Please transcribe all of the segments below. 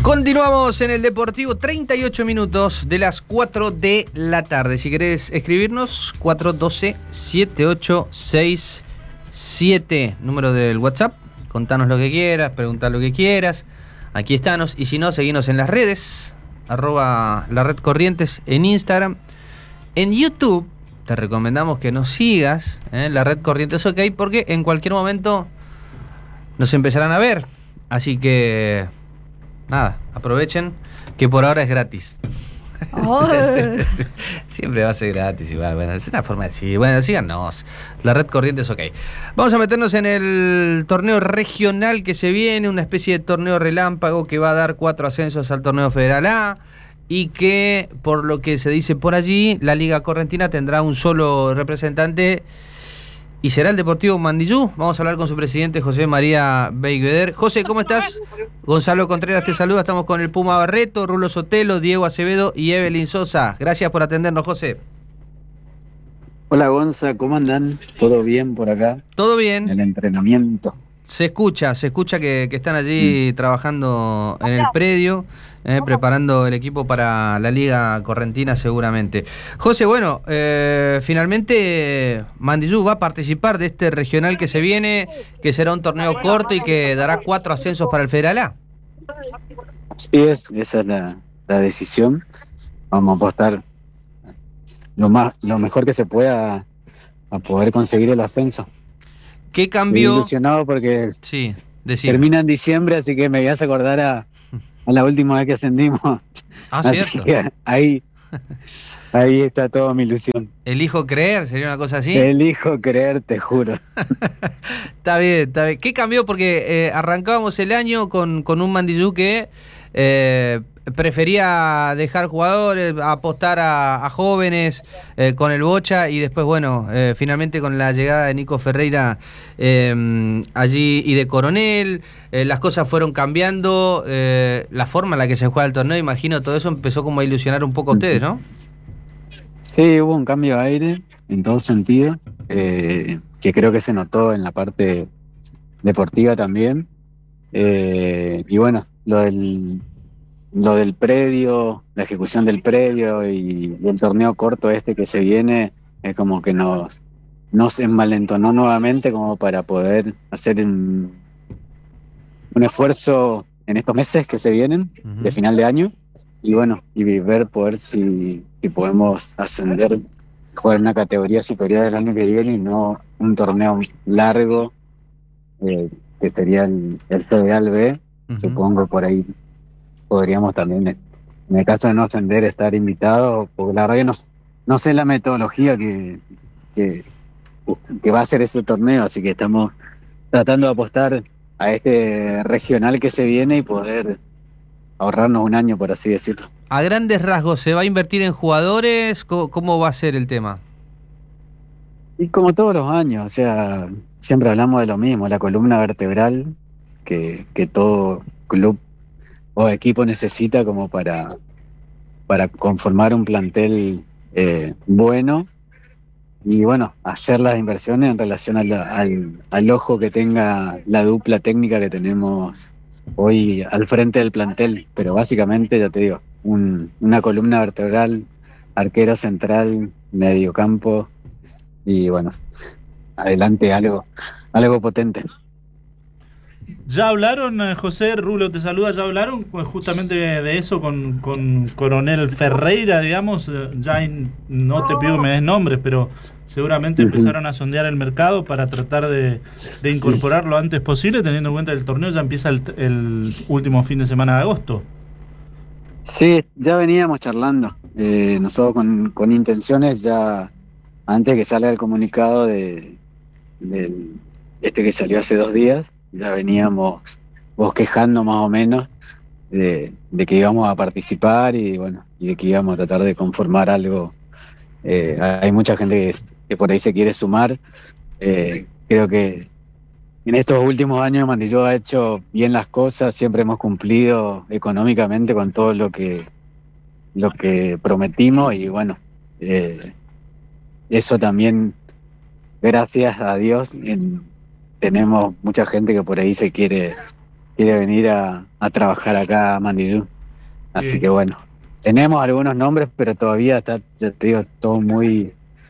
Continuamos en el Deportivo, 38 minutos de las 4 de la tarde. Si querés escribirnos, 412-7867, número del WhatsApp. Contanos lo que quieras, preguntar lo que quieras. Aquí estamos. Y si no, seguinos en las redes, @la red Corrientes en Instagram. En YouTube te recomendamos que nos sigas, la red Corrientes OK, porque en cualquier momento nos empezarán a ver. Así que nada, aprovechen que por ahora es gratis. Oh. Siempre va a ser gratis igual. Bueno, es una forma de decir. Bueno, síganos. La red Corrientes OK. Vamos a meternos en el torneo regional que se viene, una especie de torneo relámpago que va a dar 4 ascensos al torneo Federal A, y que, por lo que se dice por allí, la Liga Correntina tendrá un solo representante y será el Deportivo Mandillú. Vamos a hablar con su presidente, José María Beigueder. José, ¿cómo estás? Gonzalo Contreras te saluda. Estamos con el Puma Barreto, Rulo Sotelo, Diego Acevedo y Evelyn Sosa. Gracias por atendernos, José. Hola Gonza, ¿cómo andan? ¿Todo bien por acá? ¿Todo bien? El entrenamiento. Se escucha que están allí trabajando en el predio, preparando el equipo para la Liga Correntina seguramente. José, bueno, finalmente Mandillú va a participar de este regional que se viene, que será un torneo corto y que dará 4 ascensos para el Federal A. Así es, esa es la decisión. Vamos a apostar lo mejor que se pueda a poder conseguir el ascenso. ¿Qué cambió? Estoy ilusionado porque sí, termina en diciembre, así que me voy a acordar a la última vez que ascendimos. Así cierto. Que ahí está toda mi ilusión. ¿Elijo creer? ¿Sería una cosa así? Elijo creer, te juro. Está bien. ¿Qué cambió? Porque arrancábamos el año con un Mandillú que prefería dejar jugadores, apostar a jóvenes con el Bocha, y después, bueno, finalmente con la llegada de Nico Ferreira allí y de Coronel, las cosas fueron cambiando, la forma en la que se juega el torneo, imagino, todo eso empezó como a ilusionar un poco a ustedes, ¿no? Sí, hubo un cambio de aire en todo sentido, que creo que se notó en la parte deportiva también, y bueno, lo del predio, la ejecución del predio y el torneo corto que se viene, es como que nos envalentonó nuevamente como para poder hacer un esfuerzo en estos meses que se vienen, de final de año, y bueno, y ver poder si podemos ascender, jugar una categoría superior el año que viene y no un torneo largo, que sería el Federal B. Supongo por ahí podríamos también, en el caso de no ascender, estar invitados, porque la verdad que no sé la metodología que va a ser ese torneo, así que estamos tratando de apostar a este regional que se viene y poder ahorrarnos un año, por así decirlo. A grandes rasgos, ¿se va a invertir en jugadores? ¿Cómo va a ser el tema? Y como todos los años, o sea, siempre hablamos de lo mismo, la columna vertebral que todo club o equipo necesita como para conformar un plantel bueno, y bueno, hacer las inversiones en relación al ojo que tenga la dupla técnica que tenemos hoy al frente del plantel. Pero básicamente, ya te digo, una columna vertebral, arquero central, mediocampo, y bueno, adelante algo potente. ¿Ya hablaron, José? Rulo te saluda. ¿Ya hablaron pues justamente de eso con Coronel Ferreira, digamos? No te pido que me des nombres, pero seguramente empezaron a sondear el mercado para tratar de incorporar lo antes posible, teniendo en cuenta que el torneo ya empieza el último fin de semana de agosto. Sí, ya veníamos charlando. Nosotros con intenciones, ya antes que salga el comunicado del que salió hace 2 días, ya veníamos bosquejando más o menos de que íbamos a participar y bueno, y de que íbamos a tratar de conformar algo. Hay mucha gente que por ahí se quiere sumar. Creo que en estos últimos años Mandillú ha hecho bien las cosas, siempre hemos cumplido económicamente con todo lo que prometimos, y bueno, eso también, gracias a Dios, tenemos mucha gente que por ahí se quiere quiere venir a trabajar acá a Mandillú. Así Bien. que bueno, tenemos algunos nombres, pero todavía está, ya te digo, todo muy,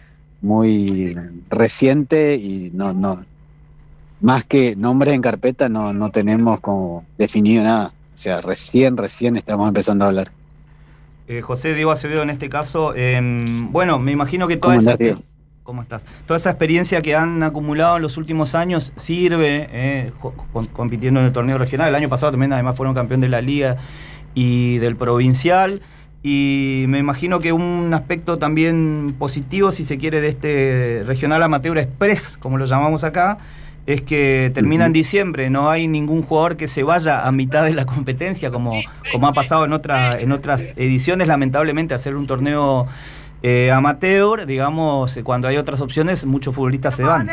muy reciente y no, más que nombres en carpeta no tenemos como definido nada. O sea, recién estamos empezando a hablar. José Diego Acevedo en este caso, bueno, me imagino que toda ¿Cómo esa andás, Diego? ¿cómo estás? Toda esa experiencia que han acumulado en los últimos años sirve compitiendo en el torneo regional. El año pasado también además fueron campeón de la liga y del provincial. Y me imagino que un aspecto también positivo, si se quiere, de este regional amateur express, como lo llamamos acá, es que termina en diciembre. No hay ningún jugador que se vaya a mitad de la competencia, como ha pasado en otras ediciones. Lamentablemente, hacer un torneo amateur, digamos, cuando hay otras opciones, muchos futbolistas se van.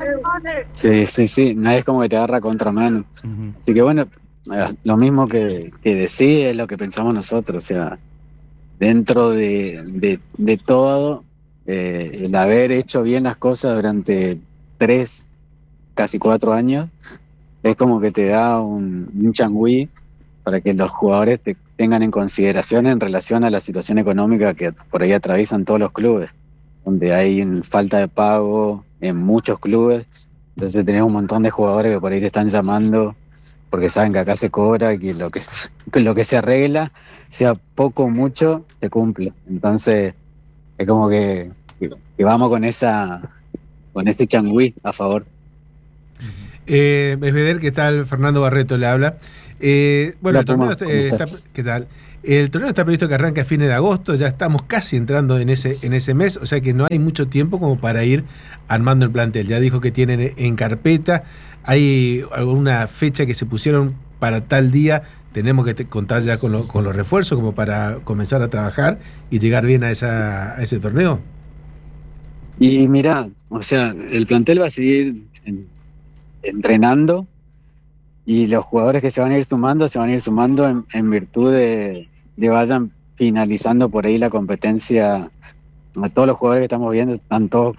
Sí, nadie es como que te agarra contramano. Ujú. Así que bueno, lo mismo que decís es lo que pensamos nosotros. O sea, dentro de todo, el haber hecho bien las cosas durante 3, casi 4 años, es como que te da un changüí para que los jugadores te tengan en consideración en relación a la situación económica que por ahí atraviesan todos los clubes, donde hay falta de pago en muchos clubes. Entonces tenés un montón de jugadores que por ahí te están llamando porque saben que acá se cobra y que que lo que se arregla, sea poco o mucho, se cumple. Entonces es como que vamos con ese changüí a favor. Besbeder, ¿qué tal? Fernando Barreto le habla. Bueno, Hola, el torneo Puma, ¿cómo estás? ¿qué tal? El torneo está previsto que arranque a fines de agosto, ya estamos casi entrando en ese mes, o sea que no hay mucho tiempo como para ir armando el plantel. Ya dijo que tienen en carpeta, hay alguna fecha que se pusieron para tal día, tenemos que contar ya con los refuerzos como para comenzar a trabajar y llegar bien a ese torneo. Y mira, o sea, el plantel va a seguir entrenando y los jugadores que se van a ir sumando en virtud de vayan finalizando por ahí la competencia. A todos los jugadores que estamos viendo están todos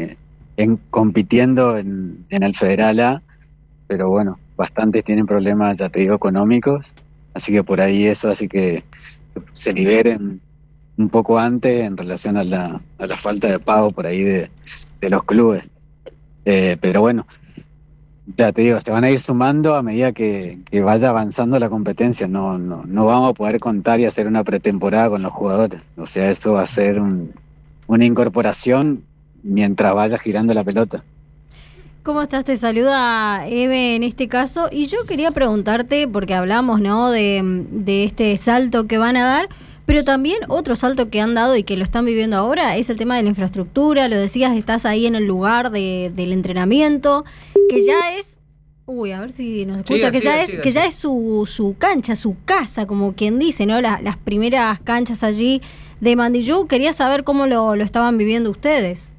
compitiendo en el Federal A, pero bueno, bastantes tienen problemas, ya te digo, económicos, así que por ahí eso hace que se liberen un poco antes en relación a la falta de pago por ahí de los clubes. Pero bueno, ya te digo, se van a ir sumando a medida que vaya avanzando la competencia. No vamos a poder contar y hacer una pretemporada con los jugadores. O sea, eso va a ser una incorporación mientras vaya girando la pelota. ¿Cómo estás? Te saluda Eve en este caso. Y yo quería preguntarte, porque hablamos, ¿no?, de este salto que van a dar, pero también otro salto que han dado y que lo están viviendo ahora es el tema de la infraestructura. Lo decías, estás ahí en el lugar del entrenamiento, que ya es... Uy, a ver si nos escucha, que ya es su cancha, su casa, como quien dice, ¿no? Las primeras canchas allí de Mandillú. Quería saber cómo lo estaban viviendo ustedes.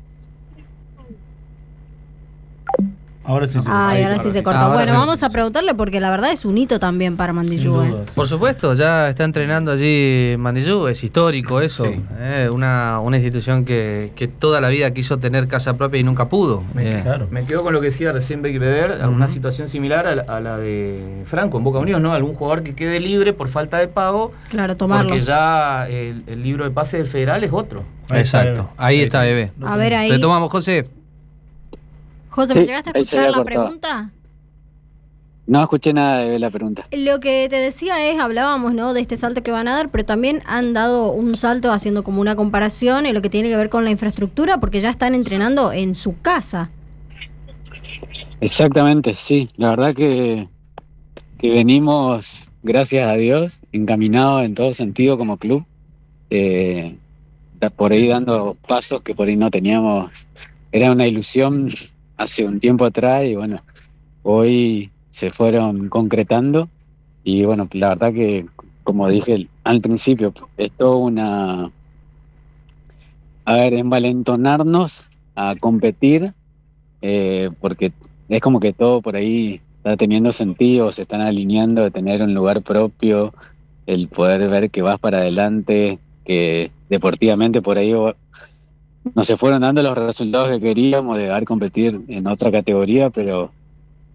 Ahora sí se Ahora sí se cortó. Ahora Bueno, sí. vamos a preguntarle porque la verdad es un hito también para Mandillú. Sin duda, sí. Por supuesto, ya está entrenando allí Mandillú, es histórico eso. Sí. Una institución que toda la vida quiso tener casa propia y nunca pudo. Claro. Me quedo con lo que decía recién Becky Beder, una situación similar a la de Franco en Boca Unidos, ¿no? Algún jugador que quede libre por falta de pago, Claro, tomarlo. porque ya el libro de pase del federal es otro. Exacto, ahí está, Bebé. A ver ahí. Retomamos, José. José, Sí, ¿me llegaste a ahí se escuchar había la cortado. pregunta? No escuché nada de la pregunta. Lo que te decía es, hablábamos, ¿no?, de este salto que van a dar, pero también han dado un salto haciendo como una comparación en lo que tiene que ver con la infraestructura, porque ya están entrenando en su casa. Exactamente, sí. La verdad que venimos, gracias a Dios, encaminados en todo sentido como club. Por ahí dando pasos que por ahí no teníamos. Era una ilusión hace un tiempo atrás y bueno, hoy se fueron concretando y bueno, la verdad que, como dije al principio, es todo envalentonarnos a competir, porque es como que todo por ahí está teniendo sentido, se están alineando de tener un lugar propio, el poder ver que vas para adelante, que deportivamente por ahí no se fueron dando los resultados que queríamos de competir en otra categoría, pero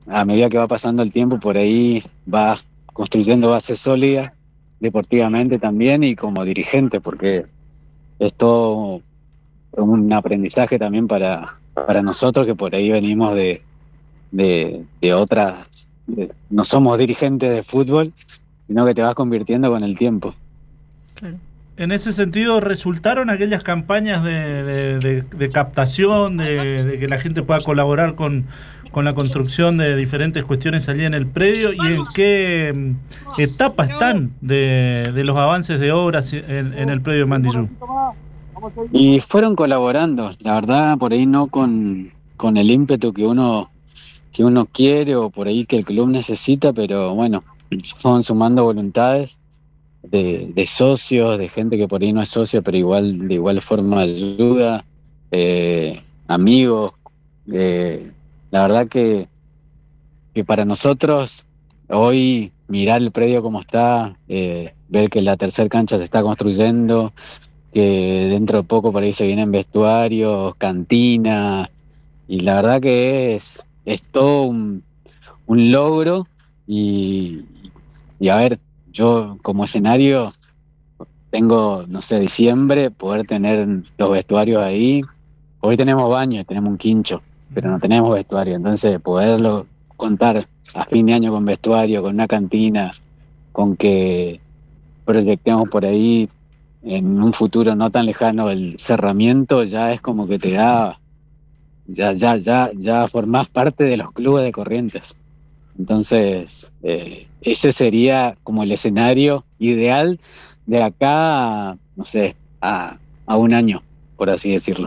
a medida que va pasando el tiempo, por ahí vas construyendo bases sólidas, deportivamente también y como dirigente, porque es todo un aprendizaje también para nosotros que por ahí venimos de otras, no somos dirigentes de fútbol, sino que te vas convirtiendo con el tiempo. Claro. En ese sentido, ¿resultaron aquellas campañas de captación, de que la gente pueda colaborar con la construcción de diferentes cuestiones allí en el predio? ¿Y en qué etapa están de los avances de obras en el predio de Mandillú? Y fueron colaborando, la verdad, por ahí no con el ímpetu que uno quiere o por ahí que el club necesita, pero bueno, fueron sumando voluntades de socios, de gente que por ahí no es socio, pero de igual forma ayuda, amigos. La verdad que para nosotros hoy mirar el predio como está, ver que la tercera cancha se está construyendo, que dentro de poco por ahí se vienen vestuarios, cantina, y la verdad que es todo un logro y a ver, yo como escenario tengo, no sé, diciembre, poder tener los vestuarios ahí. Hoy tenemos baño, tenemos un quincho, pero no tenemos vestuario, entonces poderlo contar a fin de año con vestuario, con una cantina, con que proyectemos por ahí en un futuro no tan lejano el cerramiento, ya es como que te da, ya formás parte de los clubes de Corrientes. Entonces, ese sería como el escenario ideal de acá, no sé, a un año, por así decirlo.